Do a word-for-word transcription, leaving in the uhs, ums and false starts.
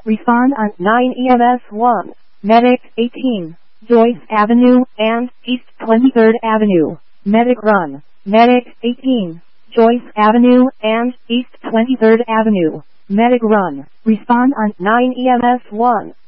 Respond on nine E M S one. Medic eighteen. Joyce Avenue and East twenty-third Avenue. Medic run. Medic eighteen. Joyce Avenue and East twenty-third Avenue. Medic run. Respond on nine E M S one.